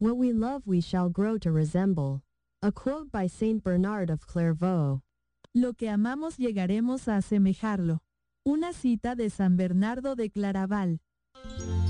What we love we shall grow to resemble. A quote by Saint Bernard of Clairvaux. Lo que amamos llegaremos a asemejarlo. Una cita de San Bernardo de Claraval.